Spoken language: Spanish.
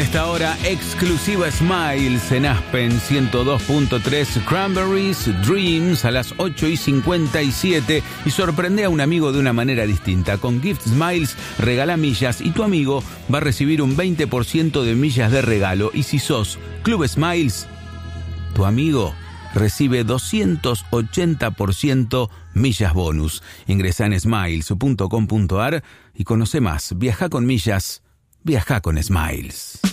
esta hora exclusiva Smiles en Aspen 102.3, Cranberries Dreams a las 8:57 y sorprende a un amigo de una manera distinta. Con Gift Smiles regala millas y tu amigo va a recibir un 20% de millas de regalo. Y si sos Club Smiles, tu amigo recibe 280% millas bonus. Ingresá en smiles.com.ar y conoce más. Viaja con millas, viaja con Smiles.